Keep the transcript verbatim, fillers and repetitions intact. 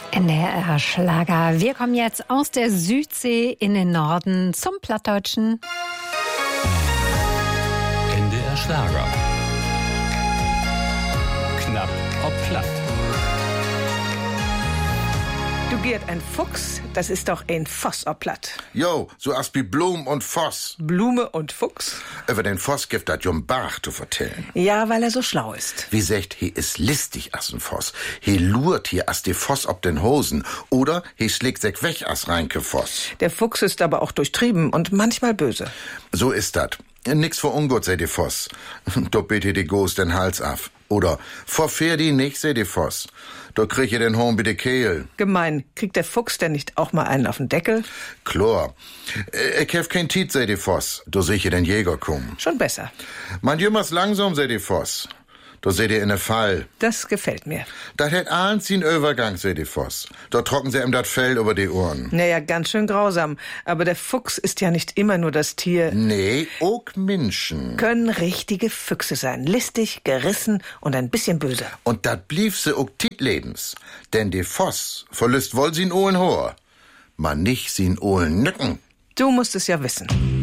N D R Schlager. Wir kommen jetzt aus der Südsee in den Norden zum Plattdeutschen. N D R Schlager. Knapp ob platt. Du Gerd, ein Fuchs, das ist doch ein Voss ob platt. Jo, so as wie Blum und Voss. Blume und Fuchs? Über den Voss gibt dat Jum Bach zu vertellen. Ja, weil er so schlau ist. Wie sagt, he is listig as ein Voss. He lurt hier as de Voss ob den Hosen. Oder he schlägt sich weg as Reinke Voss. Der Fuchs ist aber auch durchtrieben und manchmal böse. So ist dat. Nix vor ungut, sei de Voss. Do bitte de Goos den Hals af. Oder vor Ferdi nicht, sei de Voss. Da krieg ihr den Hohn bi de Kehl. Gemein. Kriegt der Fuchs denn nicht auch mal einen auf den Deckel? Chlor. Ich hef kein Tiet, sei de Voss. Da seh ich den Jäger kommen. Schon besser. Man jümmers langsam, sei de Voss. Da seht ihr in der Fall. Das gefällt mir. Dat hätt ahn zin Übergang, sei de Voss. Da trocken sie ihm dat Fell über die Ohren. Naja, ganz schön grausam. Aber der Fuchs ist ja nicht immer nur das Tier. Nee, auch Menschen. Können richtige Füchse sein. Listig, gerissen und ein bisschen böse. Und dat blieb se auch Titlebens. Denn de Voss verlöst wohl sin Ohlen Hohr. Man nicht sin Ohlen Nücken. Du musst es ja wissen.